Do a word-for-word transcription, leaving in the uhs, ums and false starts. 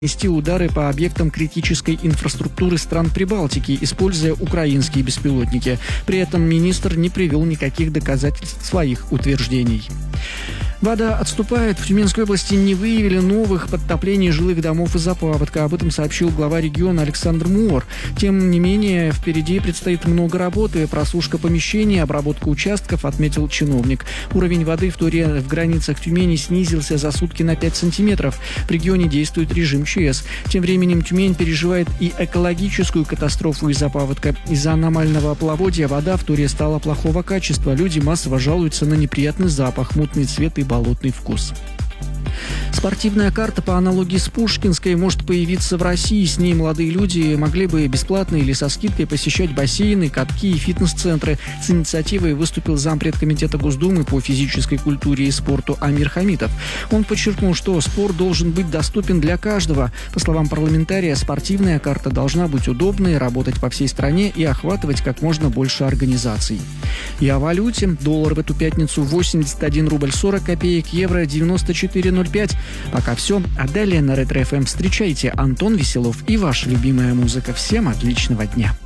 нанести удары по объектам критической инфраструктуры стран Прибалтики, используя украинские беспилотники. При этом министр не привел никаких доказательств своих утверждений. Вода отступает. В Тюменской области не выявили новых подтоплений жилых домов из-за паводка. Об этом сообщил глава региона Александр Муур. Тем не менее, впереди предстоит много работы. Просушка помещений, обработка участков, отметил чиновник. Уровень воды в Туре в границах Тюмени снизился за сутки на пять сантиметров. В регионе действует режим ЧС. Тем временем Тюмень переживает и экологическую катастрофу из-за паводка. Из-за аномального половодья вода в Туре стала плохого качества. Люди массово жалуются на неприятный запах, мутный цвет и болотный вкус. Спортивная карта по аналогии с Пушкинской может появиться в России. С ней молодые люди могли бы бесплатно или со скидкой посещать бассейны, катки и фитнес-центры. С инициативой выступил зампред комитета Госдумы по физической культуре и спорту Амир Хамитов. Он подчеркнул, что спорт должен быть доступен для каждого. По словам парламентария, спортивная карта должна быть удобной, работать по всей стране и охватывать как можно больше организаций. И о валюте. Доллар в эту пятницу восемьдесят один рубль сорок копеек, евро девяносто четыре ноль пять. Пока все. А далее на Ретро-эф эм встречайте Антон Веселов и ваша любимая музыка. Всем отличного дня.